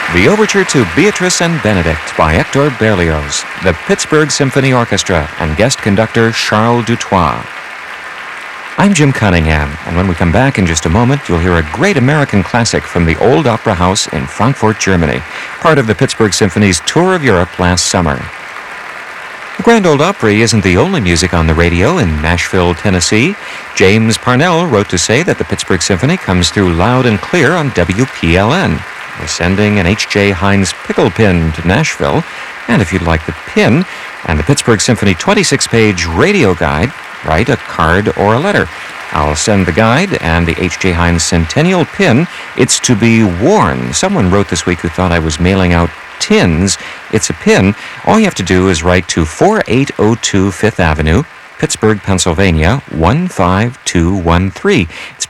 The Overture to Beatrice and Benedict by Hector Berlioz, the Pittsburgh Symphony Orchestra, and guest conductor Charles Dutoit. I'm Jim Cunningham, and when we come back in just a moment, you'll hear a great American classic from the Old Opera House in Frankfurt, Germany, part of the Pittsburgh Symphony's tour of Europe last summer. The Grand Ole Opry isn't the only music on the radio in Nashville, Tennessee. James Parnell wrote to say that the Pittsburgh Symphony comes through loud and clear on WPLN. We're sending an H.J. Heinz pickle pin to Nashville, and if you'd like the pin and the Pittsburgh Symphony 26-page radio guide, write a card or a letter. I'll send the guide and the H.J. Heinz Centennial pin. It's to be worn. Someone wrote this week who thought I was mailing out tins. It's a pin. All you have to do is write to 4802 Fifth Avenue, Pittsburgh, Pennsylvania, 15213. It's